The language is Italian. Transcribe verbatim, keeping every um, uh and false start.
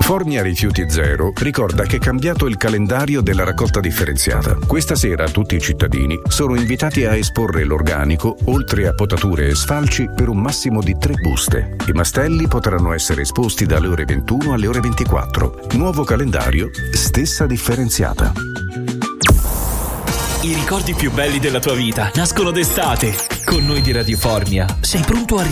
Formia Rifiuti Zero ricorda che è cambiato il calendario della raccolta differenziata. Questa sera tutti i cittadini sono invitati a esporre l'organico, oltre a potature e sfalci, per un massimo di tre buste. I mastelli potranno essere esposti dalle ore ventuno alle ore ventiquattro. Nuovo calendario, stessa differenziata. I ricordi più belli della tua vita nascono d'estate. Con noi di Radio Formia sei pronto a